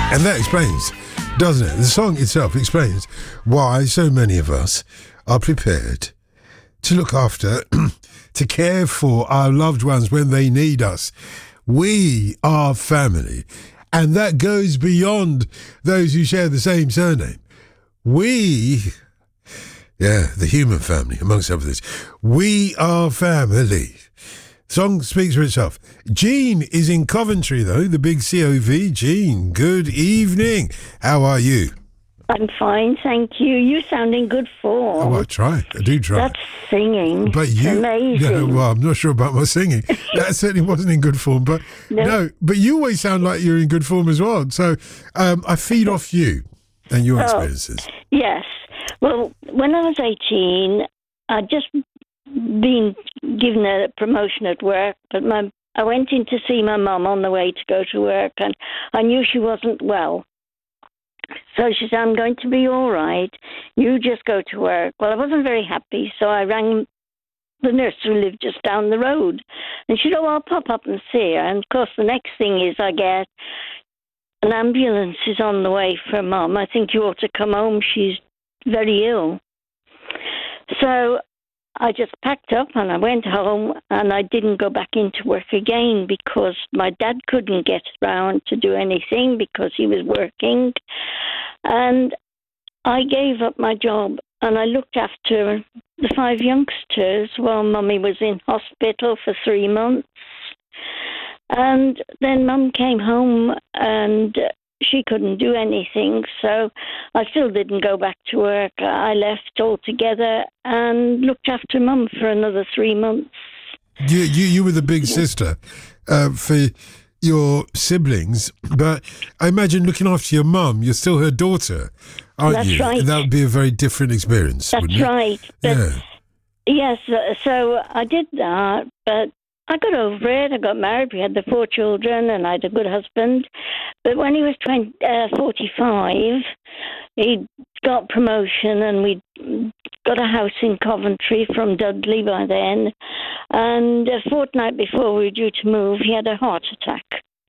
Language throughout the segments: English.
And that explains, doesn't it? The song itself explains why so many of us are prepared to look after, to care for our loved ones when they need us. We are family. And that goes beyond those who share the same surname. The human family, amongst other things. We are family. Song speaks for itself. Jean is in Coventry, though, the big COV. Jean, good evening. How are you? I'm fine, thank you. You sound in good form. Oh, I try. I do try. That's singing. But you, amazing. Yeah, well, I'm not sure about my singing. That certainly wasn't in good form. But no, but you always sound like you're in good form as well. So I feed off you and your experiences. Yes. Well, when I was 18, I'd just been given a promotion at work, but I went in to see my mum on the way to go to work, and I knew she wasn't well. So she said, I'm going to be all right. You just go to work. Well, I wasn't very happy, so I rang the nurse who lived just down the road. And she said, oh, I'll pop up and see her. And, of course, the next thing is I get an ambulance is on the way for Mum. I think you ought to come home. She's very ill. So I just packed up and I went home, and I didn't go back into work again because my dad couldn't get around to do anything because he was working. And I gave up my job and I looked after the 5 youngsters while Mummy was in hospital for 3 months. And then Mum came home and she couldn't do anything, so I still didn't go back to work. I left altogether and looked after Mum for another 3 months. You were the big sister for your siblings, but I imagine looking after your mum, you're still her daughter, aren't you? That's right. That would be a very different experience. That's right. But yeah. Yes, so I did that, but I got over it. I got married. We had the 4 children, and I had a good husband. But when he was 45, he got promotion, and we got a house in Coventry from Dudley by then. And a fortnight before we were due to move, he had a heart attack.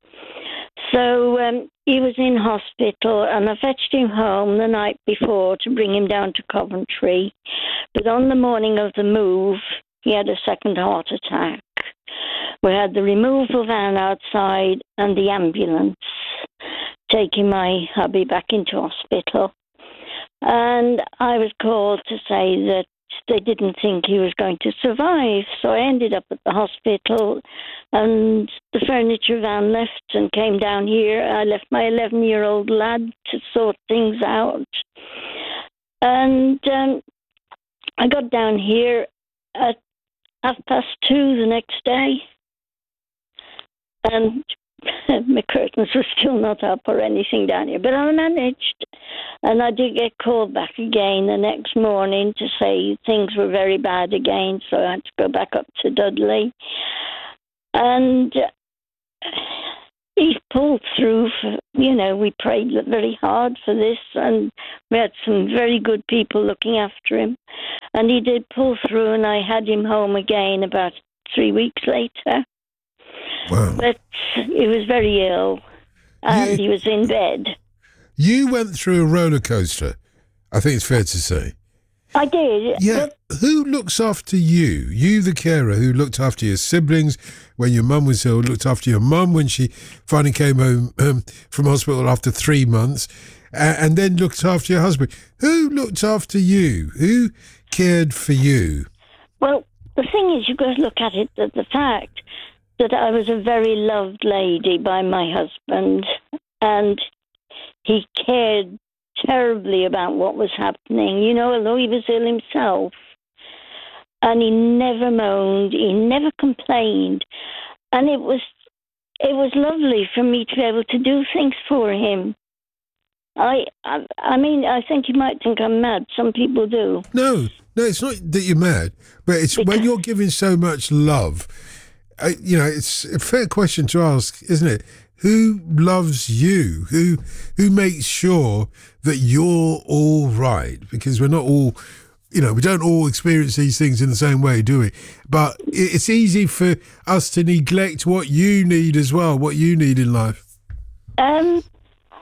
So he was in hospital, and I fetched him home the night before to bring him down to Coventry. But on the morning of the move, he had a second heart attack. We had the removal van outside and the ambulance taking my hubby back into hospital. And I was called to say that they didn't think he was going to survive. So I ended up at the hospital, and the furniture van left and came down here. I left my 11-year-old lad to sort things out. And I got down here at 2:30 the next day. And my curtains were still not up or anything down here. But I managed. And I did get called back again the next morning to say things were very bad again. So I had to go back up to Dudley. And he pulled through. We prayed very hard for this. And we had some very good people looking after him. And he did pull through, and I had him home again about 3 weeks later. Wow. But he was very ill, and he was in bed. You went through a roller coaster, I think it's fair to say. I did. Yeah. Who looks after you? You, the carer, who looked after your siblings when your mum was ill, looked after your mum when she finally came home from hospital after 3 months, and then looked after your husband. Who looked after you? Who cared for you? Well, the thing is, you've got to look at it, the fact that I was a very loved lady by my husband, and he cared terribly about what was happening, although he was ill himself. And he never moaned, he never complained. And it was lovely for me to be able to do things for him. I mean, I think you might think I'm mad. Some people do. No, it's not that you're mad, but it's when you're giving so much love. It's a fair question to ask, isn't it? Who loves you? Who makes sure that you're all right? Because we're not all, we don't all experience these things in the same way, do we? But it's easy for us to neglect what you need as well, what you need in life.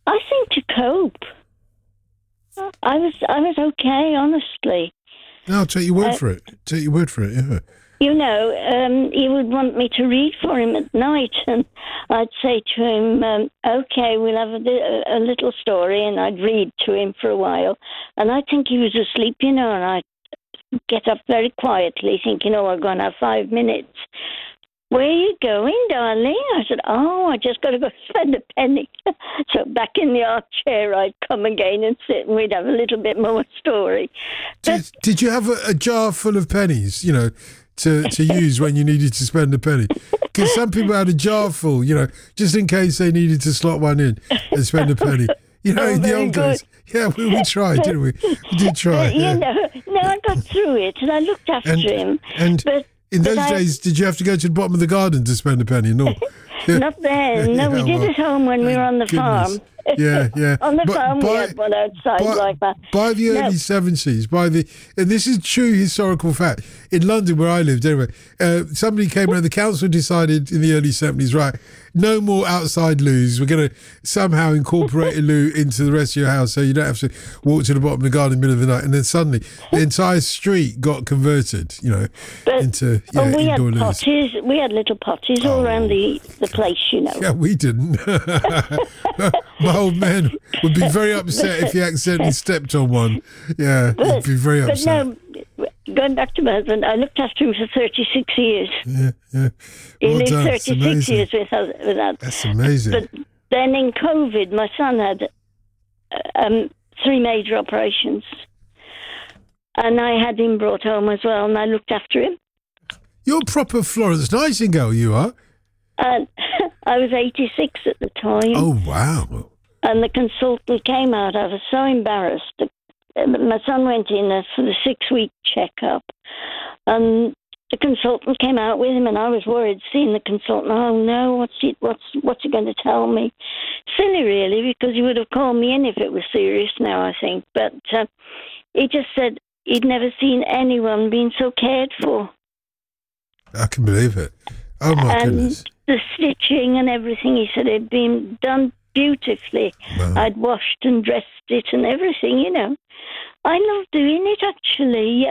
I think to cope. I was okay, honestly. No, I'll take your word for it. Take your word for it, yeah. You know, he would want me to read for him at night, and I'd say to him, okay, we'll have a little story, and I'd read to him for a while. And I think he was asleep, you know, and I'd get up very quietly, thinking, oh, I'm going to have 5 minutes. Where are you going, darling? I said, oh, I just got to go spend a penny. So back in the armchair, I'd come again and sit, and we'd have a little bit more story. Did you have a jar full of pennies, you know, to use when you needed to spend a penny? Because some people had a jar full, you know, just in case they needed to slot one in and spend a penny. You know, in the old days. Yeah, we tried, didn't we? We did try. But, you know, no, I got through it, and I looked after him. But in those days, did you have to go to the bottom of the garden to spend a penny? No. Yeah. Not then. No, we did it home when we were on the farm. Yeah, yeah. On the farm, we had one outside like that. By the early 70s, and this is true historical fact, in London where I lived anyway, somebody came around, the council decided in the early 70s, right, no more outside loos. We're going to somehow incorporate a loo into the rest of your house so you don't have to walk to the bottom of the garden in the middle of the night. And then suddenly the entire street got converted, you know, into we indoor had loos. potties. We had little potties all around the place, you know. Yeah, we didn't. My old man would be very upset if he accidentally stepped on one. Yeah, he'd be very upset. But no, going back to my husband, I looked after him for 36 years. Yeah, yeah. He Well lived done. 36 years with us. That's amazing. But then in COVID, my son had 3 major operations. And I had him brought home as well, and I looked after him. You're proper Florence Nightingale, you are. And I was 86 at the time. Oh, wow. And the consultant came out. I was so embarrassed. My son went in for the 6-week checkup. And the consultant came out with him, and I was worried seeing the consultant. Oh, no, what's he going to tell me? Silly, really, because he would have called me in if it was serious now, I think. But he just said he'd never seen anyone being so cared for. I can believe it. Oh, my goodness. The stitching and everything, he said, had been done beautifully. Wow. I'd washed and dressed it and everything, you know. I love doing it, actually.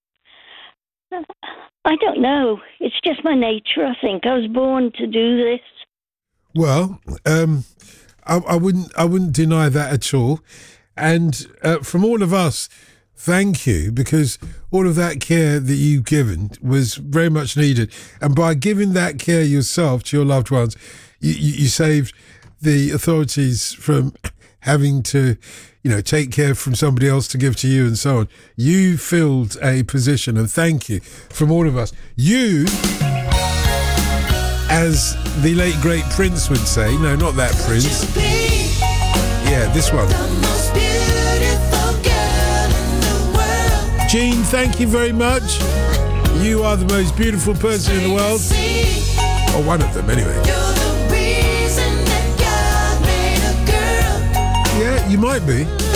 I don't know. It's just my nature, I think. I was born to do this. Well, I wouldn't deny that at all. And from all of us, thank you, because all of that care that you've given was very much needed. And by giving that care yourself to your loved ones, you saved the authorities from having to, you know, take care from somebody else to give to you and so on. You filled a position, and thank you from all of us. You, as the late great Prince would say, no, not that Prince. Yeah, this one. Jean, thank you very much. You are the most beautiful person in the world. Or one of them, anyway. Yeah, you might be.